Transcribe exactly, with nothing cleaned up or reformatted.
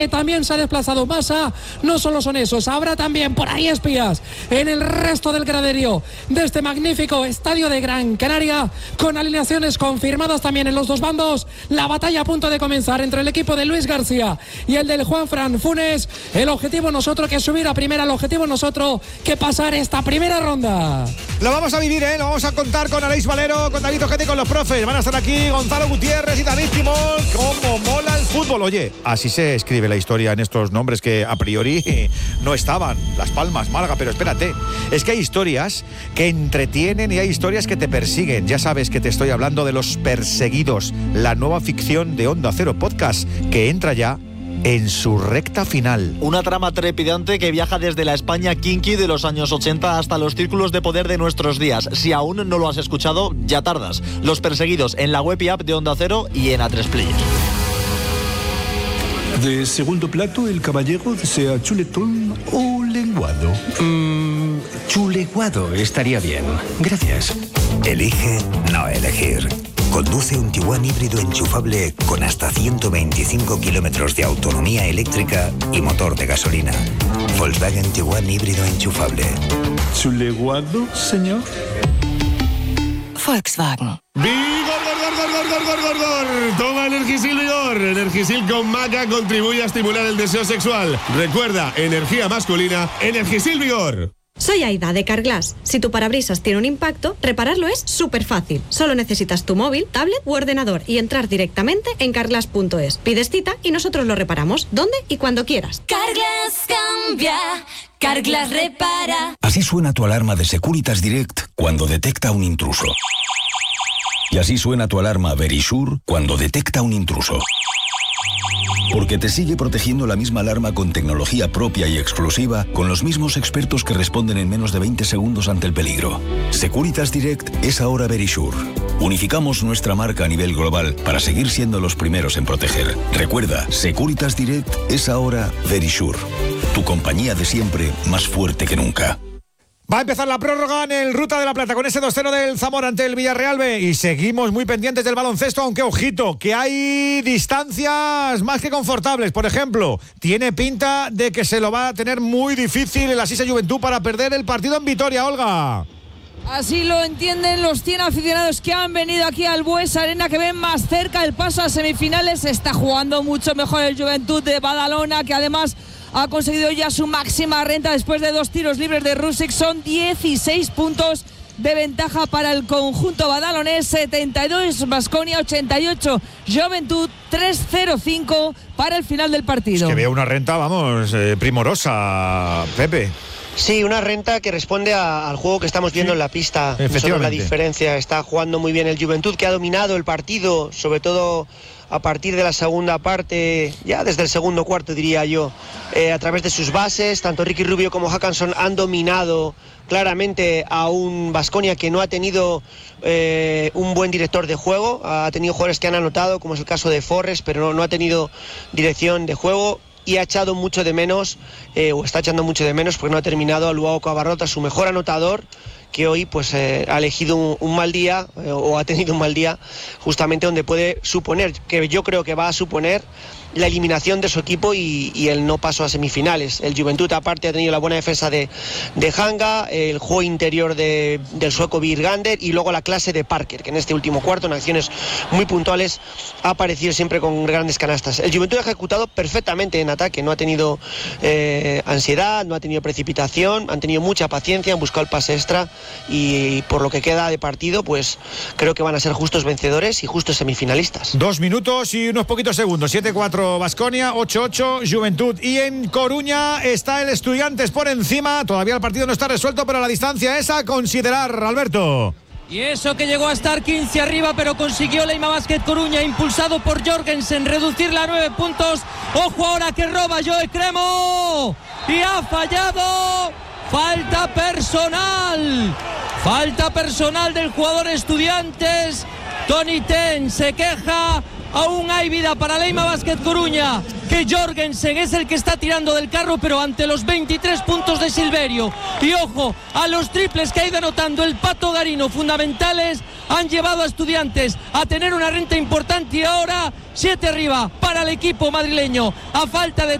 También se ha desplazado Massa. No solo son esos, habrá también por ahí espías en el resto del graderío de este magnífico estadio de Gran Canaria, con alineaciones confirmadas también en los dos bandos. La batalla a punto de comenzar entre el equipo de Luis García y el del Juanfran Funes. El objetivo nosotros que subir a primera, el objetivo nosotros que pasar esta primera ronda. Lo vamos a vivir, ¿eh? Lo vamos a contar con Aleix Valero, con David Ojete y con los profes. Van a estar aquí Gonzalo Gutiérrez y David Timón. ¡Cómo mola el fútbol! Oye, así se escribe la historia en estos nombres que a priori no estaban. Las Palmas, Málaga, pero espérate. Es que hay historias que entretienen y hay historias que te persiguen. Ya sabes que te estoy hablando de Los Perseguidos, la nueva ficción de Onda Cero Podcast, que entra ya en su recta final. Una trama trepidante que viaja desde la España kinky de los años ochenta hasta los círculos de poder de nuestros días. Si aún no lo has escuchado, ya tardas. Los Perseguidos, en la web y app de Onda Cero y en A tres Player. De segundo plato, el caballero desea chuletón o lenguado. Mm, chuleguado estaría bien. Gracias. Elige no elegir. Conduce un Tiguan híbrido enchufable con hasta ciento veinticinco kilómetros de autonomía eléctrica y motor de gasolina. Volkswagen Tiguan híbrido enchufable. ¿Chuleguado, señor? Volkswagen. ¡Vigor, gor, gor, gor, gor, gor, gor, gor! Toma Energisil Vigor. Energisil con maca contribuye a estimular el deseo sexual. Recuerda, energía masculina, Energisil Vigor. Soy Aida de Carglass. Si tu parabrisas tiene un impacto, repararlo es súper fácil. Solo necesitas tu móvil, tablet u ordenador y entrar directamente en carglass punto es. Pides cita y nosotros lo reparamos, donde y cuando quieras. Carglass cambia, Carglass repara. Así suena tu alarma de Securitas Direct cuando detecta un intruso. Y así suena tu alarma Verisure cuando detecta un intruso. Porque te sigue protegiendo la misma alarma con tecnología propia y exclusiva, con los mismos expertos que responden en menos de veinte segundos ante el peligro. Securitas Direct es ahora Verisure. Unificamos nuestra marca a nivel global para seguir siendo los primeros en proteger. Recuerda, Securitas Direct es ahora Verisure. Tu compañía de siempre, más fuerte que nunca. Va a empezar la prórroga en el Ruta de la Plata con ese dos cero del Zamora ante el Villarreal B y seguimos muy pendientes del baloncesto, aunque ojito, que hay distancias más que confortables. Por ejemplo, tiene pinta de que se lo va a tener muy difícil el Asisa Juventud para perder el partido en Vitoria, Olga. Así lo entienden los cien aficionados que han venido aquí al Buesa Arena, que ven más cerca el paso a semifinales. Está jugando mucho mejor el Juventud de Badalona, que además ha conseguido ya su máxima renta después de dos tiros libres de Rusic. Son dieciséis puntos de ventaja para el conjunto badalonés, setenta y dos Baskonia, ochenta y ocho Juventud, tres cero cinco para el final del partido. Es que veo una renta, vamos, eh, primorosa, Pepe. Sí, una renta que responde a, al juego que estamos viendo sí, en la pista. Efectivamente. No la diferencia, está jugando muy bien el Juventud, que ha dominado el partido, sobre todo a partir de la segunda parte, ya desde el segundo cuarto diría yo, eh, a través de sus bases. Tanto Ricky Rubio como Hackanson han dominado claramente a un Baskonia que no ha tenido eh, un buen director de juego. Ha tenido jugadores que han anotado, como es el caso de Forres, pero no, no ha tenido dirección de juego. Y ha echado mucho de menos, eh, o está echando mucho de menos, porque no ha terminado a Luao Cabarrota, su mejor anotador, que hoy pues eh, ha elegido un, un mal día, eh, o ha tenido un mal día, justamente donde puede suponer, que yo creo que va a suponer, la eliminación de su equipo y, y el no paso a semifinales. El Juventud aparte ha tenido la buena defensa de, de Hanga, el juego interior de, del sueco Birgander y luego la clase de Parker, que en este último cuarto, en acciones muy puntuales, ha aparecido siempre con grandes canastas. El Juventud ha ejecutado perfectamente en ataque, no ha tenido eh, ansiedad, no ha tenido precipitación, han tenido mucha paciencia, han buscado el pase extra y por lo que queda de partido, pues creo que van a ser justos vencedores y justos semifinalistas. Dos minutos y unos poquitos segundos, siete cuatro Baskonia, ocho ocho Juventud. Y en Coruña está el Estudiantes por encima. Todavía el partido no está resuelto, pero la distancia es a considerar, Alberto. Y eso que llegó a estar quince arriba, pero consiguió Leima Basket Coruña, impulsado por Jorgensen, reducirla a nueve puntos. Ojo ahora que roba Joe Cremo y ha fallado. Falta personal. Falta personal del jugador Estudiantes. Tony Ten se queja. Aún hay vida para Leima Basket Coruña, que Jorgensen es el que está tirando del carro, pero ante los veintitrés puntos de Silverio. Y ojo a los triples que ha ido anotando el Pato Garino, fundamentales han llevado a Estudiantes a tener una renta importante y ahora siete arriba para el equipo madrileño a falta de